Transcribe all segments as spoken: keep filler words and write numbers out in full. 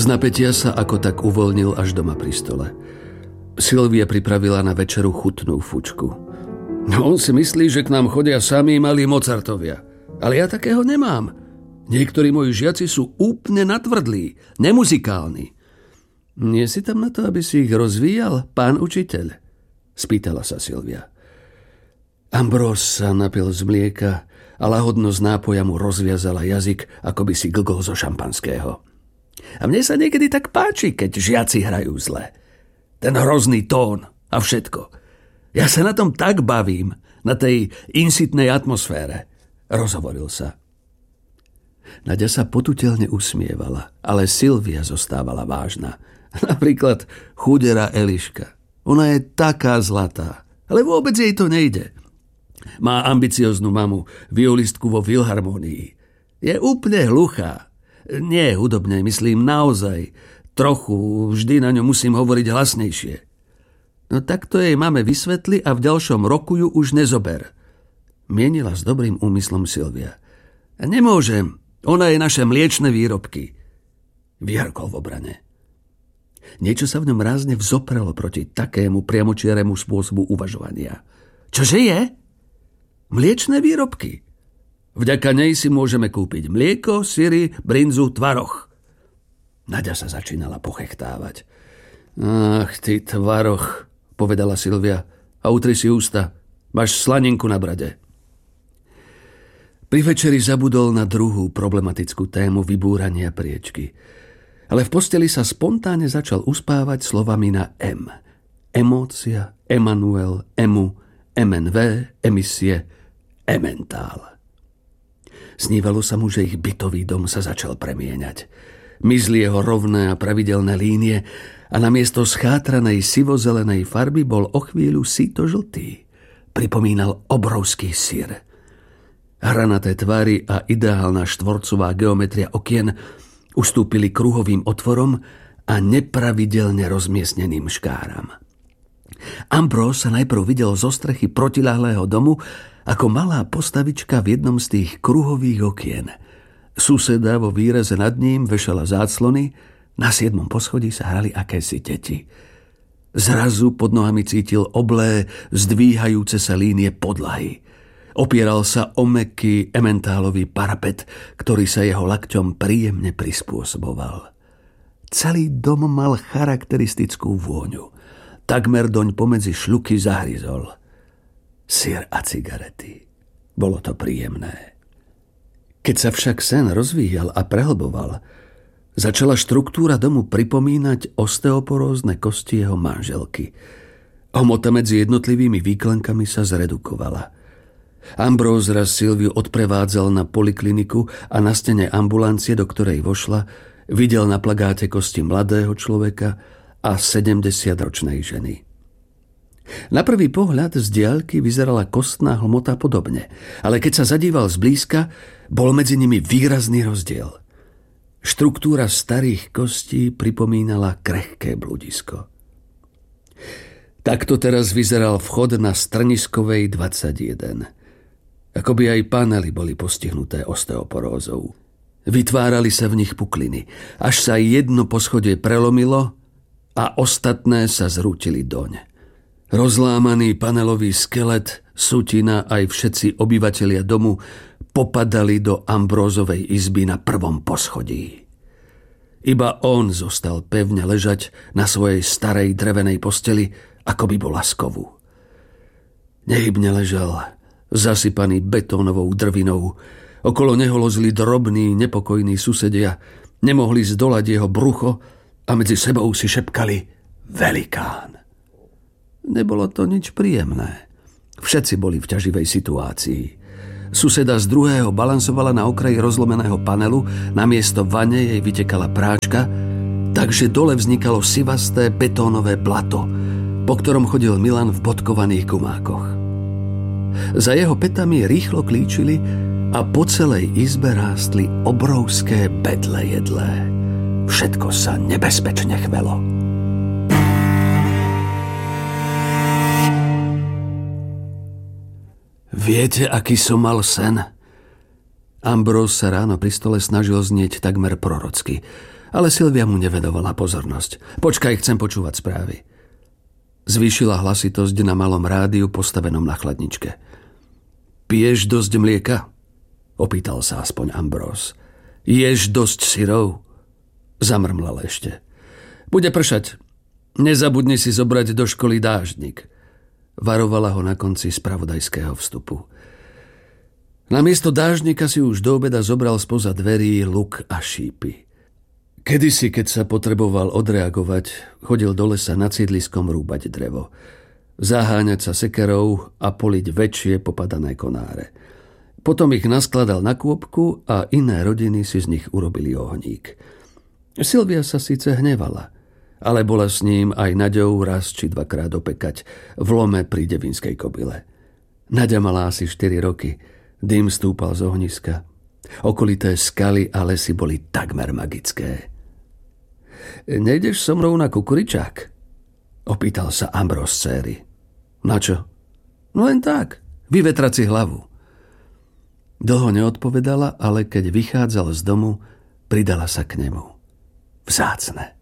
Z napätia sa ako tak uvoľnil až doma pri stole. Silvia pripravila na večeru chutnú fučku. No, on si myslí, že k nám chodia samí malí Mozartovia. Ale ja takého nemám. Niektorí moji žiaci sú úplne natvrdlí, nemuzikálni. Nie si tam na to, aby si ich rozvíjal, pán učiteľ? Spýtala sa Silvia. Ambrós sa napil z mlieka a lahodnosť nápoja mu rozviazala jazyk, ako by si glgol zo šampanského. A mne sa niekedy tak páči, keď žiaci hrajú zle. Ten hrozný tón a všetko. Ja sa na tom tak bavím, na tej insitnej atmosfére. Rozhovoril sa. Naďa sa potuteľne usmievala, ale Silvia zostávala vážna. Napríklad chudera Eliška. Ona je taká zlatá, ale vôbec jej to nejde. Má ambicioznú mamu, violistku vo filharmónii. Je úplne hluchá. Nie hudobne, myslím naozaj. Trochu, vždy na ňu musím hovoriť hlasnejšie. No tak to jej mame vysvetli a v ďalšom roku ju už nezober. Mienila s dobrým úmyslom Silvia. Nemôžem, ona je naše mliečne výrobky. Vyhrkol v obrane. Niečo sa v ňom rázne vzoprelo proti takému priamočiaremu spôsobu uvažovania. Čože je? Mliečne výrobky. Vďaka nej si môžeme kúpiť mlieko, syry, brinzu, tvaroch. Naďa sa začínala pochechtávať. Ach, ty tvaroch, povedala Silvia a utri si ústa. Máš slaninku na brade. Pri večeri zabudol na druhú problematickú tému vybúrania priečky. Ale v posteli sa spontánne začal uspávať slovami na M. Emócia, Emanuel, Emu, em en vé, emisie, Emmentál. Snívalo sa mu, že ich bytový dom sa začal premieňať. Mizli jeho rovné a pravidelné línie a namiesto schátranej sivozelenej farby bol o chvíľu síto-žltý. Pripomínal obrovský syr. Hranaté tvary a ideálna štvorcová geometria okien ustúpili kruhovým otvorom a nepravidelne rozmiestneným škáram. Ambrós sa najprv videl zo strechy protiľahlého domu ako malá postavička v jednom z tých kruhových okien. Suseda vo výreze nad ním vešala záclony, na siedmom poschodí sa hrali akési deti. Zrazu pod nohami cítil oblé, zdvíhajúce sa línie podlahy. Opieral sa o mäkký ementálový parapet, ktorý sa jeho lakťom príjemne prispôsoboval. Celý dom mal charakteristickú vôňu. Takmer doň pomedzi šľuky zahryzol. Syr a cigarety. Bolo to príjemné. Keď sa však sen rozvíjal a prehlboval, začala štruktúra domu pripomínať osteoporózne kosti jeho manželky. Hmota medzi jednotlivými výklenkami sa zredukovala. Ambrós raz Silviu odprevádzal na polikliniku a na stene ambulancie, do ktorej vošla, videl na plagáte kosti mladého človeka a sedemdesiatročnej ženy. Na prvý pohľad z diaľky vyzerala kostná hmota podobne, ale keď sa zadíval zblízka, bol medzi nimi výrazný rozdiel. Štruktúra starých kostí pripomínala krehké bludisko. Takto teraz vyzeral vchod na Strniskovej dvadsaťjeden. Akoby aj panely boli postihnuté osteoporózou. Vytvárali sa v nich pukliny, až sa jedno poschodie prelomilo a ostatné sa zrútili doň. Rozlámaný panelový skelet, sutina aj všetci obyvatelia domu popadali do Ambrózovej izby na prvom poschodí. Iba on zostal pevne ležať na svojej starej drevenej posteli, ako by bola z kovu. Nehybne ležal, zasypaný betónovou drvinou. Okolo neho lozili drobní, nepokojní susedia. Nemohli zdolať jeho brucho a medzi sebou si šepkali velikán. Nebolo to nič príjemné. Všetci boli v ťaživej situácii. Suseda z druhého balansovala na okraji rozlomeného panelu, namiesto vane jej vytekala práčka, takže dole vznikalo sivasté betónové blato, po ktorom chodil Milan v bodkovaných gumákoch. Za jeho petami rýchlo klíčili a po celej izbe rástli obrovské bedle jedlé. Všetko sa nebezpečne chvelo. Viete, aký som mal sen? Ambrós sa ráno pri stole snažil znieť takmer prorocky. ale Silvia mu nevenovala pozornosť. Počkaj, chcem počúvať správy. Zvýšila hlasitosť na malom rádiu postavenom na chladničke. Piješ dosť mlieka? Opýtal sa aspoň Ambrose. Ješ dosť syrov? Zamrmlal ešte. Bude pršať. Nezabudni si zobrať do školy dáždnik. Varovala ho na konci spravodajského vstupu. Namiesto dáždnika si už do obeda zobral spoza dverí luk a šípy. Kedysi, keď sa potreboval odreagovať, chodil do lesa nad sídliskom rúbať drevo, zaháňať sa sekerou a poliť väčšie popadané konáre. Potom ich naskladal na kôpku a iné rodiny si z nich urobili ohník. Silvia sa síce hnevala, ale bola s ním aj Naďou raz či dvakrát opekať v lome pri Devinskej kobyle. Naďa mala asi štyri roky, dym stúpal z ohniska. Okolité skaly a lesy boli takmer magické. Nejdeš so mnou na kukuričák? Opýtal sa Ambrose céry. Na čo? No len tak, vyvetrať si hlavu. Dlho neodpovedala, ale keď vychádzal z domu, pridala sa k nemu. Vzácne.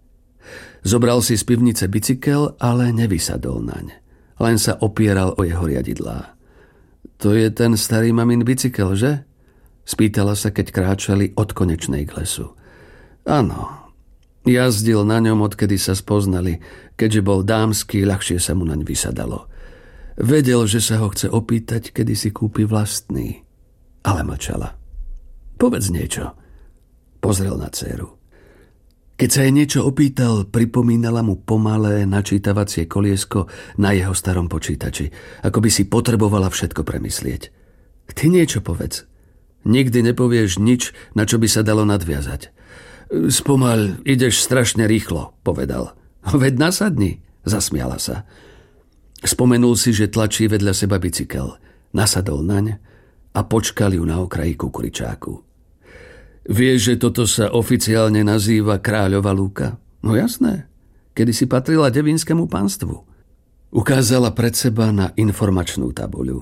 Zobral si z pivnice bicykel, ale nevysadol naň. Len sa opieral o jeho riadidlá. To je ten starý mamin bicykel, že? Spýtala sa, keď kráčali od konečnej k lesu. Áno. Jazdil na ňom, odkedy sa spoznali. Keďže bol dámsky, ľahšie sa mu naň vysadalo. Vedel, že sa ho chce opýtať, kedy si kúpi vlastný. Ale mlčala. Povedz niečo. Pozrel na dcéru. Keď sa jej niečo opýtal, pripomínala mu pomalé načítavacie koliesko na jeho starom počítači, ako by si potrebovala všetko premyslieť. Ty niečo povedz. Nikdy nepovieš nič, na čo by sa dalo nadviazať. Spomaľ, ideš strašne rýchlo, povedal. Veď nasadni, zasmiala sa. Spomenul si, že tlačí vedľa seba bicykel. Nasadol naň a počkal ju na okraji kukuričáku. Vieš, že toto sa oficiálne nazýva Kráľova lúka? No jasné, kedysi patrila Devinskému panstvu. Ukázala pred seba na informačnú tabuľu.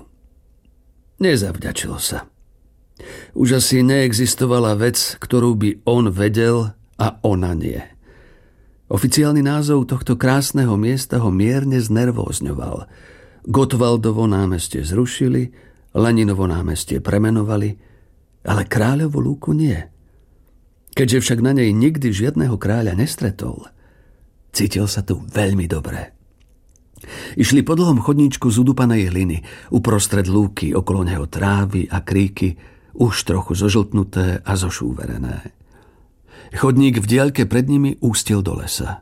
Nezavďačilo sa. Už asi neexistovala vec, ktorú by on vedel a ona nie. Oficiálny názov tohto krásneho miesta ho mierne znervózňoval. Gotwaldovo námestie zrušili, Leninovo námestie premenovali, ale Kráľovu lúku nie. Keďže však na nej nikdy žiadneho kráľa nestretol, cítil sa tu veľmi dobre. Išli po dlhom chodníčku z udupanej hliny, uprostred lúky, okolo neho trávy a kríky, už trochu zožltnuté a zošúverené. Chodník v diaľke pred nimi ústil do lesa.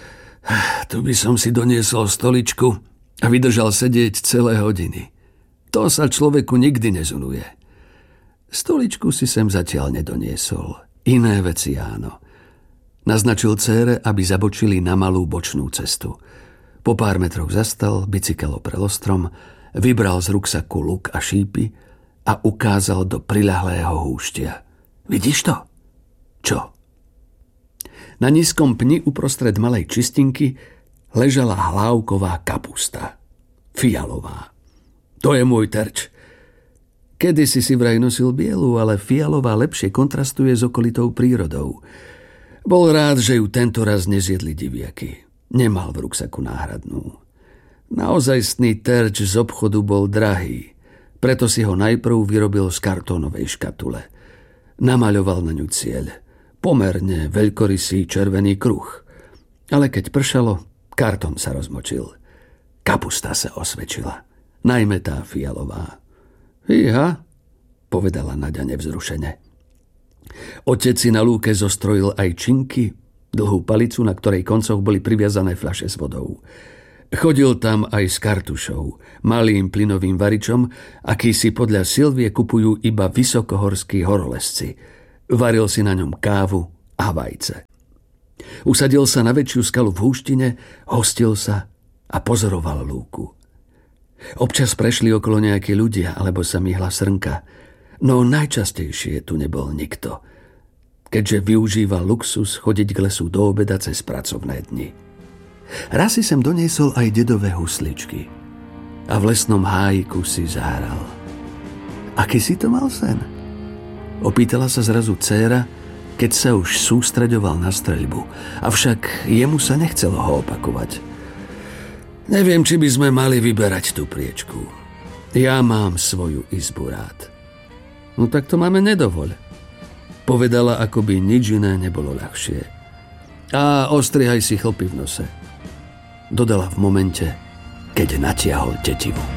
Tu by som si doniesol stoličku a vydržal sedieť celé hodiny. To sa človeku nikdy nezunuje. Stoličku si sem zatiaľ nedoniesol. Iné veci áno. Naznačil dcére, aby zabočili na malú bočnú cestu. Po pár metroch zastal, bicykel oprel o strom, vybral z ruksaku luk a šípy a ukázal do priľahlého húštia. Vidíš to? Čo? Na nízkom pni uprostred malej čistinky ležala hlávková kapusta. Fialová. To je môj terč. Kedysi si vraj nosil bielu, ale fialová lepšie kontrastuje s okolitou prírodou. Bol rád, že ju tento raz nezjedli diviaky. Nemal v ruksaku náhradnú. Naozajstný terč z obchodu bol drahý, preto si ho najprv vyrobil z kartónovej škatule. Namaľoval na ňu cieľ. Pomerne veľkorysý červený kruh. Ale keď pršalo, kartón sa rozmočil. Kapusta sa osvedčila. Najmä tá fialová. Iha, povedala Naďa nevzrušene. Otec si na lúke zostrojil aj činky, dlhú palicu, na ktorej koncoch boli priviazané fľaše s vodou. Chodil tam aj s kartušou, malým plynovým varičom, aký si podľa Silvie kupujú iba vysokohorskí horolezci. Varil si na ňom kávu a vajce. Usadil sa na väčšiu skalu v húštine, hostil sa a pozoroval lúku. Občas prešli okolo nejakí ľudia, alebo sa myhla srnka, no najčastejšie tu nebol nikto, keďže využíval luxus chodiť k lesu do obeda cez pracovné dni. Raz si sem doniesol aj dedové husličky a v lesnom hájiku si zahral. Aký si to mal sen? Opýtala sa zrazu dcéra keď sa už sústreďoval na streľbu. Avšak jemu sa nechcelo ho opakovať. Neviem, či by sme mali vyberať tú priečku. Ja mám svoju izbu rád. No tak to máme nedovoľ. Povedala, ako by nič iné nebolo ľahšie. A ostrihaj si chlpy v nose. Dodala v momente, keď natiahol tetivu.